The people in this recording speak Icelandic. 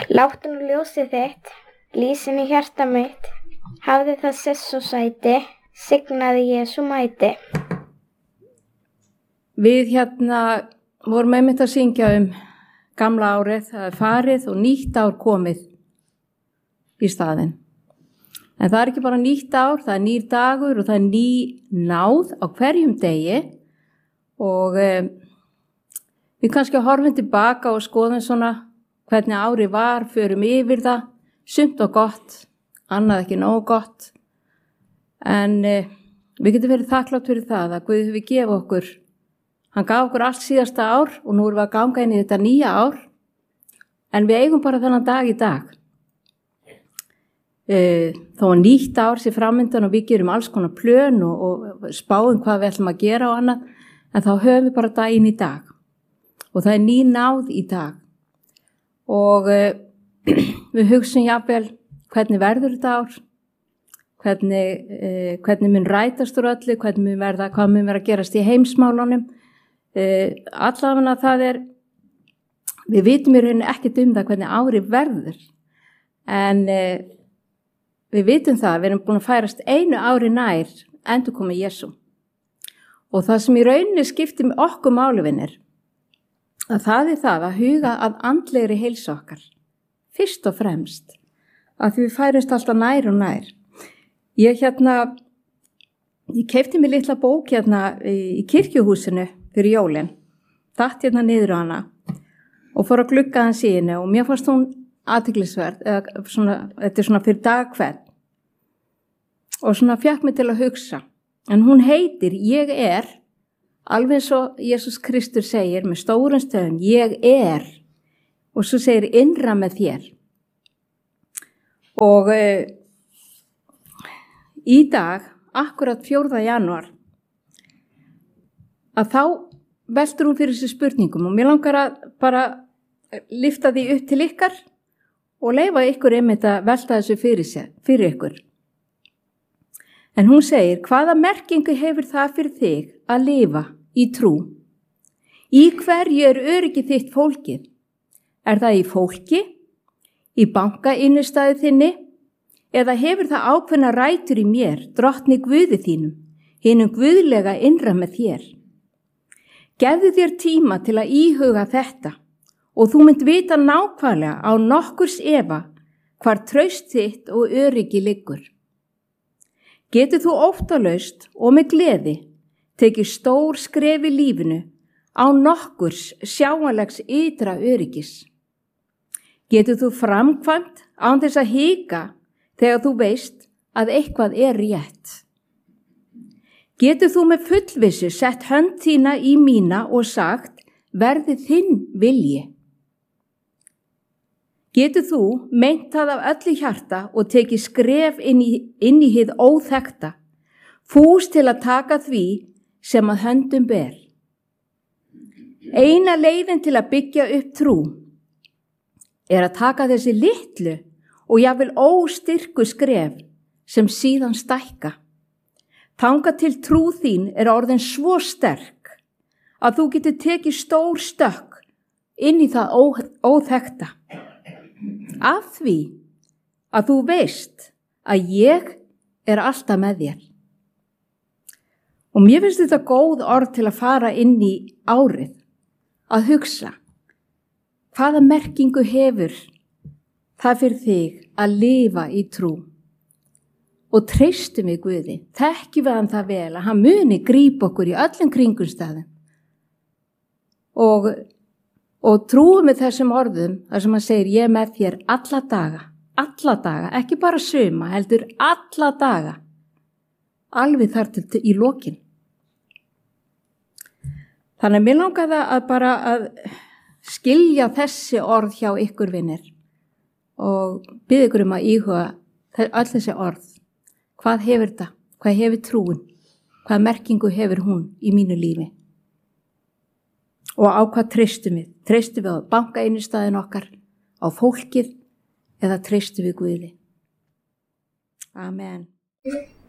Láttu nú ljósið þitt, lýsin í hjarta mitt, hafði það sess og sæti, signaði Jesú mæti. Við vorum einmitt að syngja gamla árið, það farið og nýtt ár komið í staðinn. En það ekki bara nýtt ár, það nýr dagur og það ný náð á hverjum degi og við kannski horfum tilbaka og skoðum svona hvernig árið var, förum yfir það, sumt og gott, annað ekki nógu gott. En við getum verið þakklátt fyrir það að Guð hefur gefið okkur. Hann gaf okkur allt síðasta ár og nú erum við að ganga inn í þetta nýja ár. En við eigum bara þennan dag í dag. Þó að nýtt ár sé framundan og við gerum alls konar plön og spáum hvað við ætlum að gera og annað. En þá höfum við bara daginn í dag. Og það ný náð í dag. Og við hugsum jafnvel hvernig verður þetta ár, hvernig mun rætast úr öllu, hvað mun vera að gerast í heimsmálunum. Allavega það við vitum í rauninni ekkert það hvernig árið verður, en við vitum það, við erum búin að færast einu ári nær endurkomu Jesú. Og það sem í rauninni skiptir með okkur máluvinir, að það að huga að andlegri heilsu okkar, fyrst og fremst, að við færumst alltaf nær og nær. Ég keypti mér litla bók í kirkjuhúsinu fyrir jólin, datt niður á hana og fór að glugga hans í henni og mér fannst hún athyglisverð, þetta svona fyrir dagkveld og svona fékk mig til að hugsa. En hún heitir Ég er, alveg svo Jesús Kristur segir með stórum stöfum, ég er, og svo segir innra með þér. Og í dag, akkurat 4. janúar, að þá veltur hún fyrir þessu spurningum og mér langar að bara lyfta því upp til ykkar og leyfa ykkur einmitt að velta þessu fyrir ykkur. En hún segir, hvaða merkingu hefur það fyrir þig að lifa í trú? Í hverju öryggi þitt fólkið? Er það í fólki, í bankainnistæðu þinni, eða hefur það ákveðna rætur í mér, drottni Guði þínum, hinum guðlega innra með þér? Gefðu þér tíma til að íhuga þetta og þú mynd vita nákvæmlega á nokkurs efa hvar traust þitt og öryggi liggur. Getur þú óttalaust og með gleði tekið stór skref í lífinu á nokkurs sjáanlegs ytra öryggis? Getur þú framkvæmt án þess að hika þegar þú veist að eitthvað rétt? Getur þú með fullvissu sett hönd þína í mína og sagt, verði þinn vilji? Getur þú meint það af öllu hjarta og tekið skref inn í hið óþekkta, fús til að taka því sem að höndum ber? Eina leiðin til að byggja upp trú að taka þessi litlu og jafnvel óstyrku skref sem síðan stækka. Þangað til trú þín orðin svo sterk að þú getur tekið stór stökk inn í það óþekkta. Af því að þú veist að ég alltaf með þér. Og mér finnst þetta góð orð til að fara inn í árið, að hugsa, hvaða merkingu hefur það fyrir þig að lifa í trú? Og treystum við Guði, þekkjum við hann það vel að hann muni grípa okkur í öllum kringumstæðum. Og trúum við þessum orðum, þar sem hann segir, ég með þér alla daga, ekki bara suma, heldur alla daga, alveg þar til í lokin. Þannig að mér langaði að bara að skilja þessi orð hjá ykkur vinir og bið ykkur að íhuga öll þessi orð. Hvað hefur þetta? Hvað hefur trúin? Hvað merkingu hefur hún í mínu lífi? Og á hvað treystum við? Treystum við á bankainnistæðin okkar, á fólkið eða treystum við Guði? Amen.